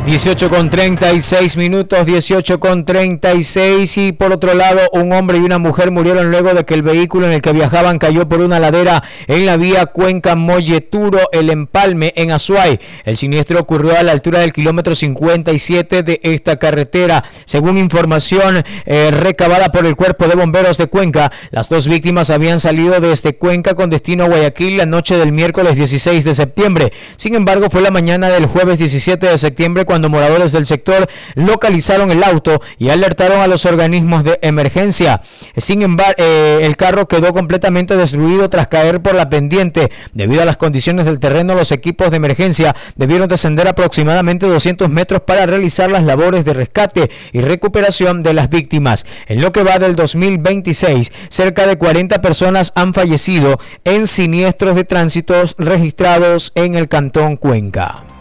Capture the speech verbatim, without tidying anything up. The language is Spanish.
dieciocho con treinta y seis minutos, dieciocho con treinta y seis, y por otro lado un hombre y una mujer murieron luego de que el vehículo en el que viajaban cayó por una ladera en la vía Cuenca-Molleturo, El Empalme, en Azuay. El siniestro ocurrió a la altura del kilómetro cincuenta y siete de esta carretera. Según información eh, recabada por el Cuerpo de Bomberos de Cuenca, las dos víctimas habían salido desde Cuenca con destino a Guayaquil la noche del miércoles dieciséis de septiembre. Sin embargo, fue la mañana del jueves diecisiete de septiembre cuando moradores del sector localizaron el auto y alertaron a los organismos de emergencia. Sin embargo, eh, el carro quedó completamente destruido tras caer por la pendiente. Debido a las condiciones del terreno, los equipos de emergencia debieron descender aproximadamente doscientos metros para realizar las labores de rescate y recuperación de las víctimas. En lo que va del dos mil veintiséis, cerca de cuarenta personas han fallecido en siniestros de tránsito registrados en el Cantón Cuenca.